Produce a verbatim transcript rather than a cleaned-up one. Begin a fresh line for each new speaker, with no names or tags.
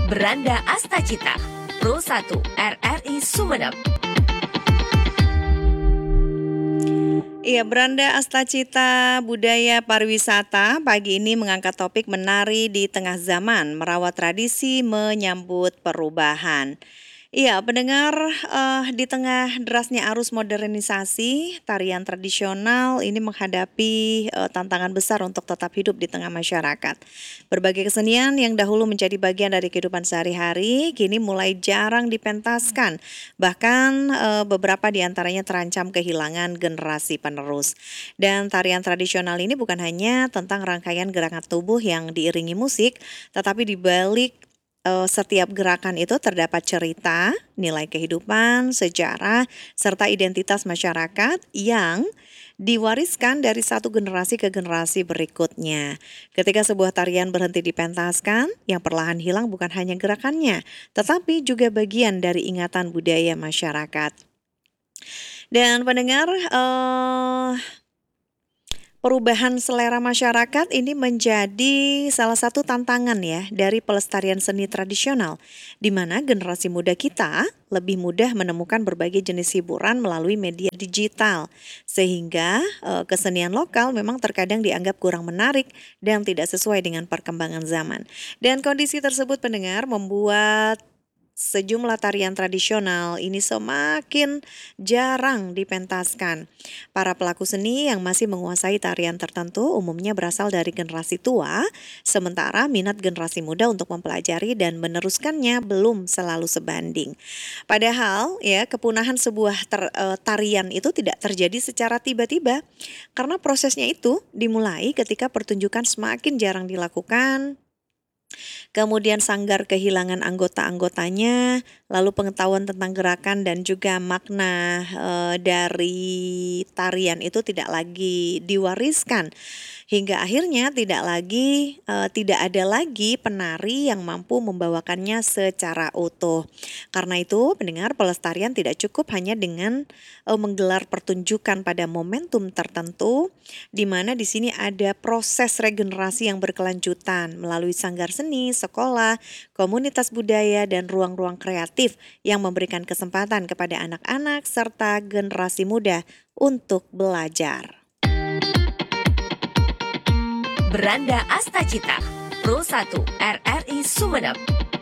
Beranda Astacita, Pro satu R R I Sumeneb.
Iya, Beranda Astacita Budaya Pariwisata pagi ini mengangkat topik menari di tengah zaman, merawat tradisi menyambut perubahan. Iya, pendengar, eh, di tengah derasnya arus modernisasi, tarian tradisional ini menghadapi eh, tantangan besar untuk tetap hidup di tengah masyarakat. Berbagai kesenian yang dahulu menjadi bagian dari kehidupan sehari-hari, kini mulai jarang dipentaskan. Bahkan eh, beberapa di antaranya terancam kehilangan generasi penerus. Dan tarian tradisional ini bukan hanya tentang rangkaian gerakan tubuh yang diiringi musik, tetapi di balik eh, setiap gerakan itu terdapat cerita, nilai kehidupan, sejarah, serta identitas masyarakat yang diwariskan dari satu generasi ke generasi berikutnya. Ketika sebuah tarian berhenti dipentaskan, yang perlahan hilang bukan hanya gerakannya, tetapi juga bagian dari ingatan budaya masyarakat. Dan pendengar, eh, perubahan selera masyarakat ini menjadi salah satu tantangan ya dari pelestarian seni tradisional, di mana generasi muda kita lebih mudah menemukan berbagai jenis hiburan melalui media digital, sehingga eh, kesenian lokal memang terkadang dianggap kurang menarik dan tidak sesuai dengan perkembangan zaman. Dan kondisi tersebut pendengar membuat sejumlah tarian tradisional ini semakin jarang dipentaskan. Para pelaku seni yang masih menguasai tarian tertentu umumnya berasal dari generasi tua, sementara minat generasi muda untuk mempelajari dan meneruskannya belum selalu sebanding. Padahal ya kepunahan sebuah ter- eh, tarian itu tidak terjadi secara tiba-tiba, karena prosesnya itu dimulai ketika pertunjukan semakin jarang dilakukan. Kemudian sanggar kehilangan anggota-anggotanya, lalu pengetahuan tentang gerakan dan juga makna eh, dari tarian itu tidak lagi diwariskan. Hingga akhirnya tidak lagi eh, tidak ada lagi penari yang mampu membawakannya secara utuh. Karena itu, pendengar, pelestarian tidak cukup hanya dengan eh, menggelar pertunjukan pada momentum tertentu, di mana di sini ada proses regenerasi yang berkelanjutan melalui sanggar seni, sekolah, komunitas budaya, dan ruang-ruang kreatif yang memberikan kesempatan kepada anak-anak serta generasi muda untuk belajar.
Beranda Astacita, Pro satu R R I Sumeneb.